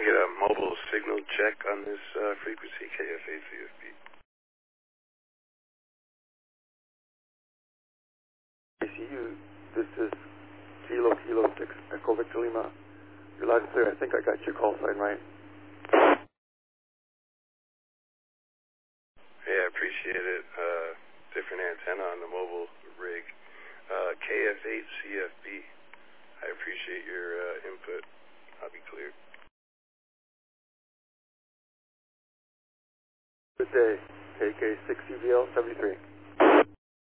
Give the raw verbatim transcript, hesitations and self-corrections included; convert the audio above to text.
get a mobile signal check on this uh, frequency, K F eight C F B? A C U, this is Kilo Kilo six Echo Victor Lima. You're loud and clear. I think I got your call sign right. Yeah, I appreciate it. Uh, different antenna on the mobile rig. Uh, K F eight C F B. I appreciate your uh, input. I'll be clear. Good day. K K six C V L seventy-three.